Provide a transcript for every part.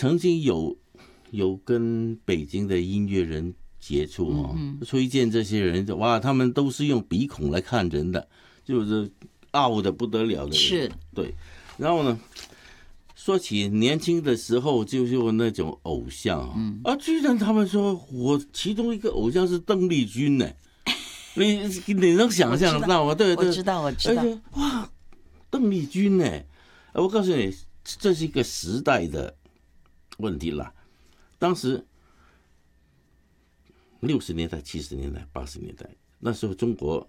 曾经有跟北京的音乐人接触哦，崔健这些人，哇，他们都是用鼻孔来看人的，就是傲的不得了的人。 是， 对。然后呢，说起年轻的时候就那种偶像居然他们说我其中一个偶像是邓丽君呢，你能想象得到吗？对对， 我知道。 哇，邓丽君呢？我告诉你，这是一个时代的问题啦。当时60年代、70年代、80年代，那时候中国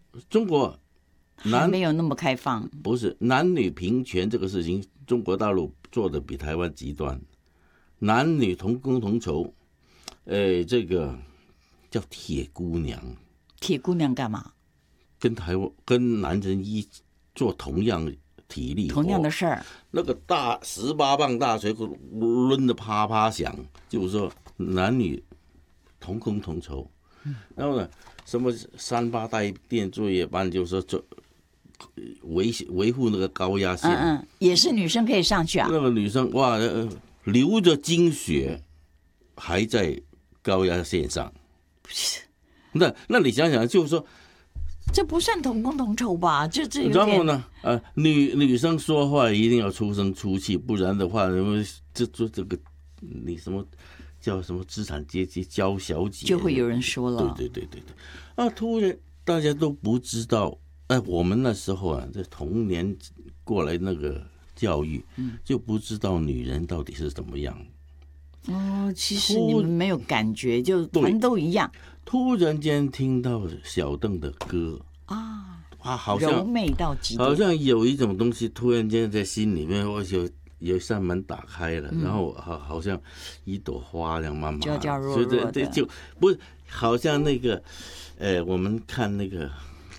还没有那么开放， 不是男女平权这个事情，中国大陆做的比台湾极端，男女同工同酬，这个叫铁姑娘。 铁姑娘干嘛？ 跟男人做同样体力活， 同样的事儿。 那个大18磅大锤抡得啪啪响，就是说男女同工同酬。然后呢，什么38代电作业班，就是说维护那个高压线， 也是女生可以上去啊。 那个女生哇，流着精血还在高压线上。那你想想，就是说， 这不算同工同酬吧？这有点。 然后呢，女生说话一定要出声出气，不然的话，这个你什么叫什么资产阶级娇小姐， 就会有人说了。 对。突然大家都不知道，我们那时候啊，在童年过来那个教育，就不知道女人到底是怎么样。 其实你们没有感觉，就全都一样。 突然间听到小邓的歌好像柔美到极点， 好像有一种东西突然间在心里面，我有一扇门打开了，然后好像一朵花这样慢慢娇娇弱弱的， 就不是好像那个我们看那个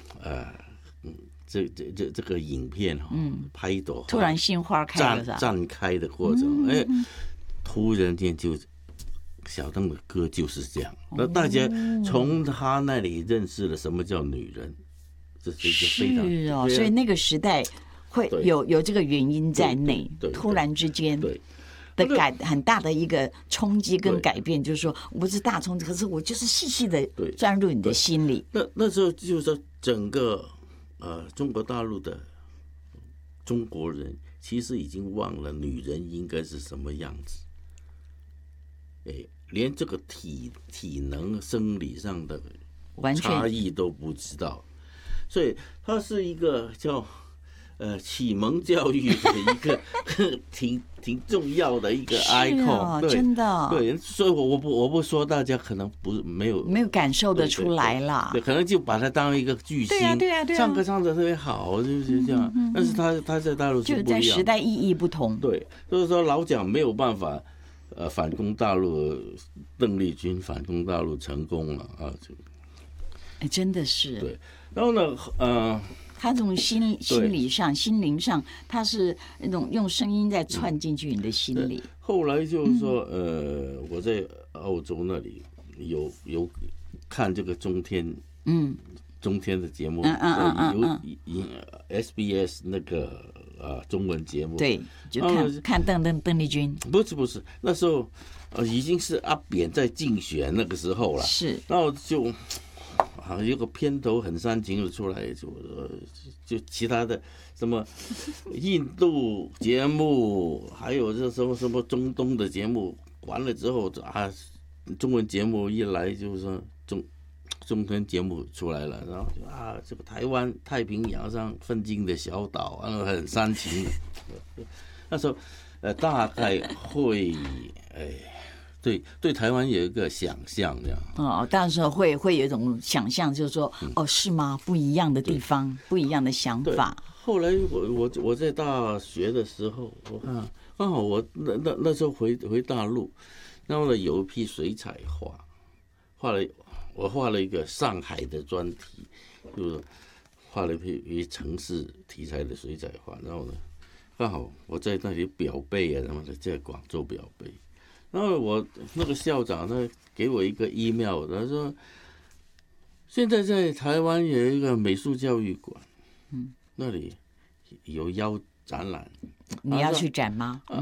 这个影片拍一朵花， 突然杏花开了， 绽开的过程，突然间就小邓的歌就是这样，那大家从他那里认识了什么叫女人，这是一个非常所以那个时代会有这个原因在内，突然之间的很大的一个冲击跟改变，就是说我不是大冲击，可是我就是细细的钻入你的心里。 那时候就是说整个中国大陆的中国人其实已经忘了女人应该是什么样子。连这个体能生理上的差异都不知道，所以它是一个叫启蒙教育的一个挺重要的一个 icon，对， 真的对，所以我不说大家可能没有感受得出来啦， 对，可能就把它当一个巨星， 对啊， 唱歌唱得特别好，就是这样。但是他在大陆是不一样， 就在时代意义不同， 对，所以说老蒋没有办法。反攻大陆，邓丽君反攻大陆成功了啊！ 真的是对。然后呢， 他从心理上、心灵上，他是那种用声音在串进去你的心里。 后来就是说，我在澳洲那里有看这个中天的节目，有SBS 那个。中文节目对，就看邓丽君。 不是，那时候已经是阿扁在竞选那个时候了。 是， 然后就好像有个片头很煽情的出来，就其他的什么印度节目，还有这什么中东的节目，完了之后中文节目一来就是说中天节目出来了，然后这个台湾太平洋上奋进的小岛，很煽情。那时候大概会对台湾有一个想象这样。 到时候会有一种想象，就是说是吗？不一样的地方，不一样的想法。 后来我在大学的时候，我看刚好我那时候回大陆，然后呢有一批水彩我画了一个上海的专题，就是画了一批城市题材的水彩画。然后呢，刚好我在那里表背什么的，在广州表背。然后我那个校长呢给我一个 email， 他说现在在台湾有一个美术教育馆，那里有邀展览， 你要去展吗？